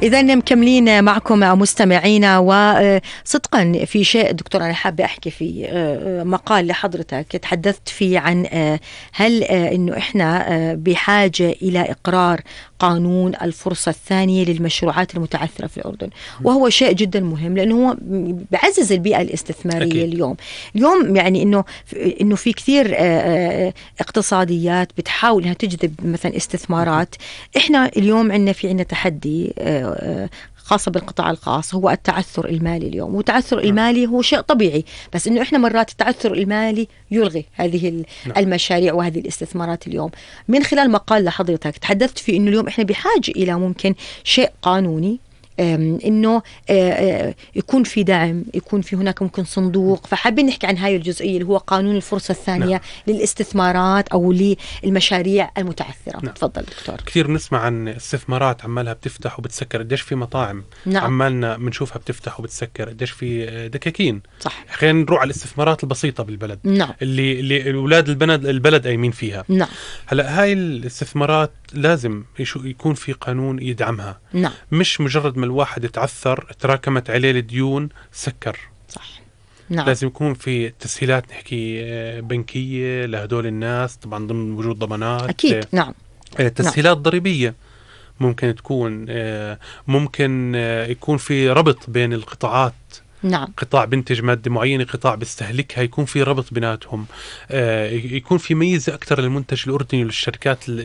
إذا مكملين معكم مستمعينا، وصدقا في شيء دكتور أنا حابة أحكي فيه، مقال لحضرتك تحدثت فيه عن هل إنه إحنا بحاجة إلى إقرار قانون الفرصة الثانية للمشروعات المتعثرة في الأردن، وهو شيء جدا مهم لأنه هو بعزز البيئة الاستثمارية. أكيد. اليوم يعني إنه في كثير اقتصاديات بتحاول إنها تجذب مثلا استثمارات. إحنا اليوم عندنا تحدي خاصة بالقطاع الخاص، هو التعثر المالي اليوم. والتعثر المالي هو شيء طبيعي، بس إنه إحنا مرات التعثر المالي يلغي هذه المشاريع وهذه الاستثمارات. اليوم من خلال مقال لحضرتك تحدثت في إنه اليوم إحنا بحاجة إلى ممكن شيء قانوني، إنه يكون في دعم، يكون في هناك ممكن صندوق. فحابين نحكي عن هاي الجزئية اللي هو قانون الفرصة الثانية للاستثمارات أو للمشاريع المتعثرة. تفضل دكتور. كثير بنسمع عن استثمارات عمالها بتفتح وبتسكر، قديش في مطاعم عمالنا بنشوفها بتفتح وبتسكر، قديش في دكاكين. صح. خلينا نروح على الاستثمارات البسيطة بالبلد. اللي أولاد البلد قايمين فيها. هلا هاي الاستثمارات لازم يكون في قانون يدعمها. مش مجرد ما الواحد يتعثر تراكمت عليه الديون سكر. صح. لازم يكون في تسهيلات، نحكي بنكية لهدول الناس، طبعا ضمن وجود ضمانات. أكيد. تسهيلات ضريبية ممكن تكون، ممكن يكون في ربط بين القطاعات. قطاع بنتج مادة معينة، قطاع بيستهلكها، يكون في ربط بيناتهم، يكون في ميزة أكثر للمنتج الأردني وللشركات